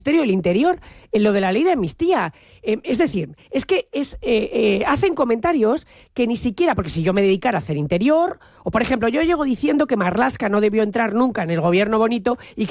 Ministerio del Interior en lo de la ley de amnistía. Es decir, es que hacen comentarios que ni siquiera, porque si yo me dedicara a hacer interior, o por ejemplo, yo llego diciendo que Marlaska no debió entrar nunca en el gobierno bonito y que